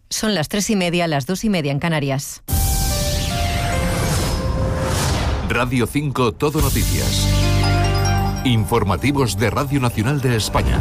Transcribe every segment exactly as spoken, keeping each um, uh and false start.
Son las tres y media, las dos y media en Canarias. Radio cinco Todo Noticias. Informativos de Radio Nacional de España.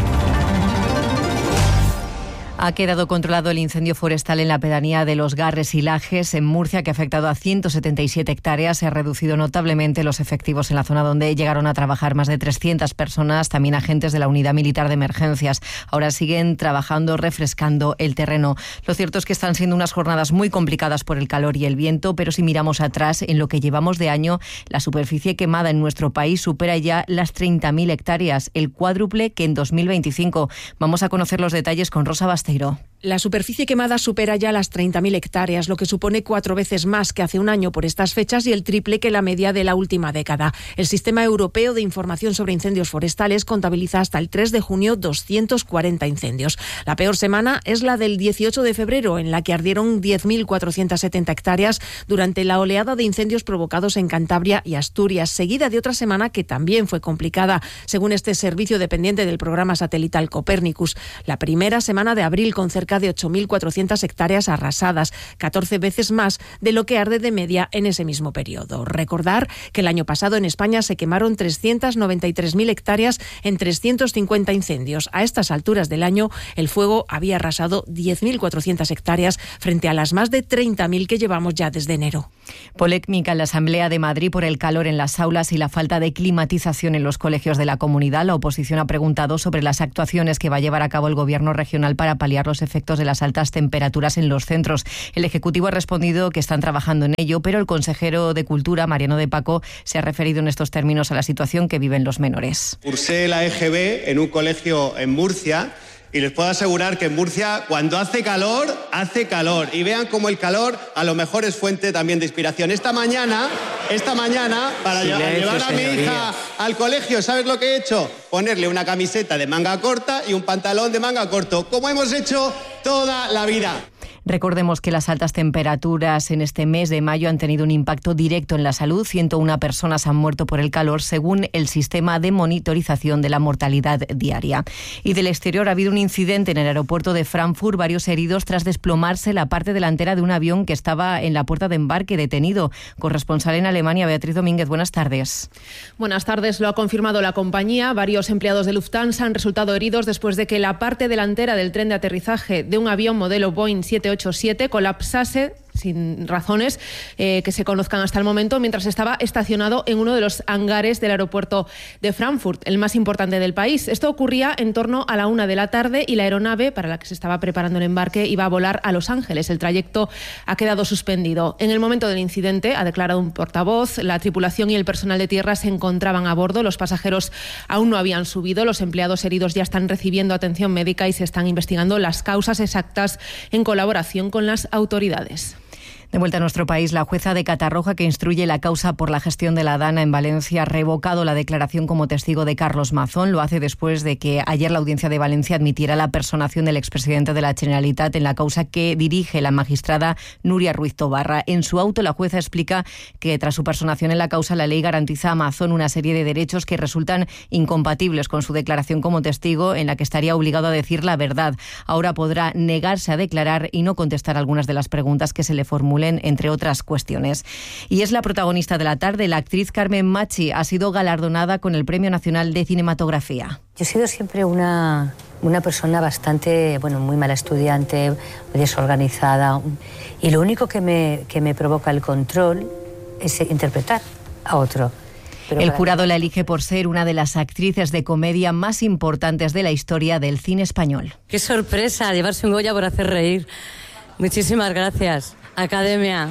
Ha quedado controlado el incendio forestal en la pedanía de Los Garres y Lajes, en Murcia, que ha afectado a ciento setenta y siete hectáreas. Se ha reducido notablemente los efectivos en la zona donde llegaron a trabajar más de trescientas personas, también agentes de la Unidad Militar de Emergencias. Ahora siguen trabajando, refrescando el terreno. Lo cierto es que están siendo unas jornadas muy complicadas por el calor y el viento, pero si miramos atrás, en lo que llevamos de año, la superficie quemada en nuestro país supera ya las treinta mil hectáreas, el cuádruple que en dos mil veinticinco. Vamos a conocer los detalles con Rosa Basteiro. La superficie quemada supera ya las treinta mil hectáreas, lo que supone cuatro veces más que hace un año por estas fechas y el triple que la media de la última década. El Sistema Europeo de Información sobre Incendios Forestales contabiliza hasta el tres de junio doscientos cuarenta incendios. La peor semana es la del dieciocho de febrero, en la que ardieron diez mil cuatrocientas setenta hectáreas durante la oleada de incendios provocados en Cantabria y Asturias, seguida de otra semana que también fue complicada, según este servicio dependiente del programa satelital Copernicus. La primera semana de abril, con cerca de ocho mil cuatrocientas hectáreas arrasadas, catorce veces más de lo que arde de media en ese mismo periodo. Recordar que el año pasado en España se quemaron trescientas noventa y tres mil hectáreas en trescientos cincuenta incendios. A estas alturas del año, el fuego había arrasado diez mil cuatrocientas hectáreas frente a las más de treinta mil que llevamos ya desde enero. Polémica en la Asamblea de Madrid por el calor en las aulas y la falta de climatización en los colegios de la comunidad. La oposición ha preguntado sobre las actuaciones que va a llevar a cabo el Gobierno regional para paliar los efectos de las altas temperaturas en los centros. El Ejecutivo ha respondido que están trabajando en ello, pero el consejero de Cultura, Mariano de Paco, se ha referido en estos términos a la situación que viven los menores. Cursé la E G B en un colegio en Murcia y les puedo asegurar que en Murcia, cuando hace calor, hace calor. Y vean cómo el calor a lo mejor es fuente también de inspiración. Esta mañana, esta mañana, para Silencio, llevar a señoría. mi hija al colegio, ¿sabes lo que he hecho? Ponerle una camiseta de manga corta y un pantalón de manga corto, como hemos hecho toda la vida. Recordemos que las altas temperaturas en este mes de mayo han tenido un impacto directo en la salud. ciento una personas han muerto por el calor, según el sistema de monitorización de la mortalidad diaria. Y del exterior ha habido un incidente en el aeropuerto de Frankfurt, varios heridos tras desplomarse la parte delantera de un avión que estaba en la puerta de embarque detenido. Corresponsal en Alemania, Beatriz Domínguez, buenas tardes. Buenas tardes, lo ha confirmado la compañía. Varios empleados de Lufthansa han resultado heridos después de que la parte delantera del tren de aterrizaje de un avión modelo Boeing siete ocho siete colapsase sin razones eh, que se conozcan hasta el momento, mientras estaba estacionado en uno de los hangares del aeropuerto de Frankfurt, el más importante del país. Esto ocurría en torno a la una de la tarde y la aeronave para la que se estaba preparando el embarque iba a volar a Los Ángeles. El trayecto ha quedado suspendido. En el momento del incidente, ha declarado un portavoz, la tripulación y el personal de tierra se encontraban a bordo. Los pasajeros aún no habían subido. Los empleados heridos ya están recibiendo atención médica y se están investigando las causas exactas en colaboración con las autoridades. De vuelta a nuestro país, la jueza de Catarroja, que instruye la causa por la gestión de la Dana en Valencia, ha revocado la declaración como testigo de Carlos Mazón. Lo hace después de que ayer la Audiencia de Valencia admitiera la personación del expresidente de la Generalitat en la causa que dirige la magistrada Nuria Ruiz Tobarra. En su auto, la jueza explica que tras su personación en la causa, la ley garantiza a Mazón una serie de derechos que resultan incompatibles con su declaración como testigo, en la que estaría obligado a decir la verdad. Ahora podrá negarse a declarar y no contestar algunas de las preguntas que se le formulan, entre otras cuestiones. Y es la protagonista de la tarde. La actriz Carmen Machi ha sido galardonada con el Premio Nacional de Cinematografía. Yo he sido siempre una, una persona bastante, bueno, muy mala estudiante, muy desorganizada, y lo único que me, que me provoca el control es interpretar a otro. Pero el jurado la elige por ser una de las actrices de comedia más importantes de la historia del cine español. ¡Qué sorpresa! Llevarse un Goya por hacer reír. Muchísimas gracias, Academia.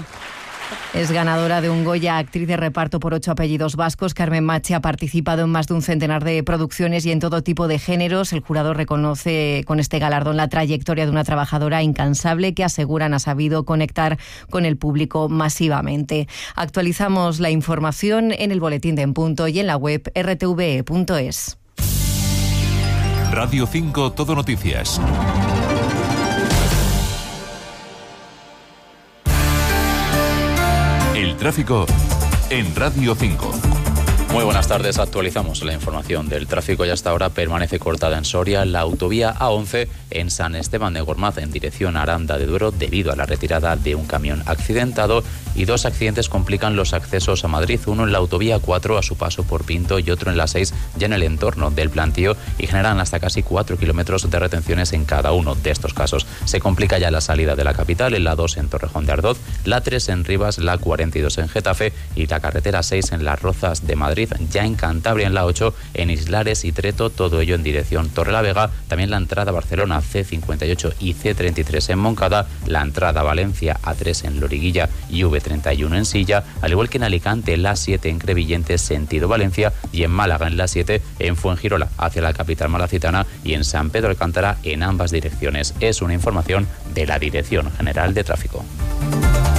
Es ganadora de un Goya, actriz de reparto por ocho apellidos vascos. Carmen Machi ha participado en más de un centenar de producciones y en todo tipo de géneros. El jurado reconoce con este galardón la trayectoria de una trabajadora incansable que, aseguran, ha sabido conectar con el público masivamente. Actualizamos la información en el boletín de En Punto y en la web erre te ve punto es. Radio cinco Todo Noticias. El tráfico en Radio cinco. Muy buenas tardes, actualizamos la información del tráfico y hasta ahora permanece cortada en Soria la autovía A once en San Esteban de Gormaz en dirección a Aranda de Duero debido a la retirada de un camión accidentado y dos accidentes complican los accesos a Madrid, uno en la autovía cuatro a su paso por Pinto y otro en la seis ya en el entorno del Plantío y generan hasta casi cuatro kilómetros de retenciones en cada uno de estos casos. Se complica ya la salida de la capital en la dos en Torrejón de Ardoz, la tres en Rivas, la cuarenta y dos en Getafe y la carretera seis en Las Rozas de Madrid, ya en Cantabria en la ocho, en Islares y Treto, todo ello en dirección Torrelavega, también la entrada a Barcelona C cincuenta y ocho y C treinta y tres en Moncada, la entrada a Valencia A tres en Loriguilla y V treinta y uno en Silla, al igual que en Alicante la siete en Crevillente sentido Valencia y en Málaga en la siete en Fuengirola hacia la capital malacitana y en San Pedro Alcántara en ambas direcciones. Es una información de la Dirección General de Tráfico.